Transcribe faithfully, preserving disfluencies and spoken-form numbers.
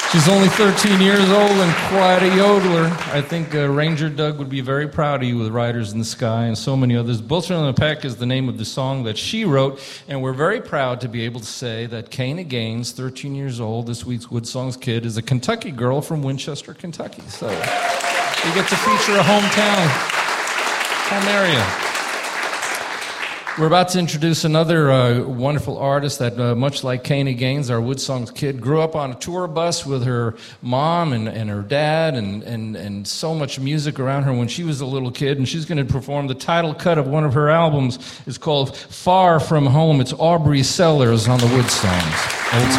She's only thirteen years old and quite a yodeler. I think uh, Ranger Doug would be very proud of you with Riders in the Sky and so many others. Bullshit on the Peck is the name of the song that she wrote, and we're very proud to be able to say that Kana Gaines, thirteen years old, this week's Wood Songs Kid, is a Kentucky girl from Winchester, Kentucky. So we get to feature a hometown, home area. We're about to introduce another uh, wonderful artist that, uh, much like Kana Gaines, our Wood Songs Kid, grew up on a tour bus with her mom and, and her dad and, and, and so much music around her when she was a little kid. And she's going to perform the title cut of one of her albums. It's called Far From Home. It's Aubrey Sellers on the Wood Songs. Old